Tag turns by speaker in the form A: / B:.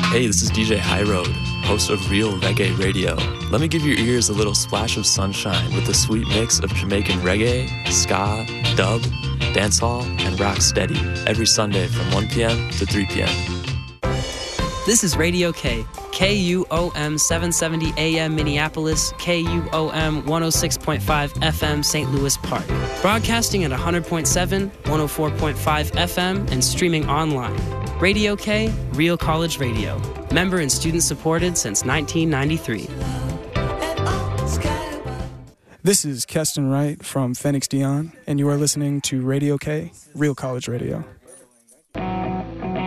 A: Hey, this is DJ High Road, host of Real Reggae Radio. Let me give your ears a little splash of sunshine with a sweet mix of Jamaican reggae, ska, dub, dancehall, and rock steady every Sunday from 1 p.m. to 3 p.m.
B: This is Radio K, KUOM 770 AM Minneapolis, KUOM 106.5 FM St. Louis Park. Broadcasting at 100.7, 104.5 FM, and streaming online. Radio K, Real College Radio. Member and student supported since 1993.
C: This is Keston Wright from Phoenix Dion, and you are listening to Radio K, Real College Radio.